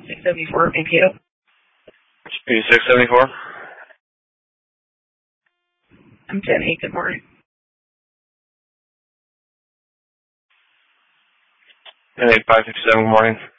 674, thank you. 674? I'm 10-8, good morning. 10-8, 557, good morning.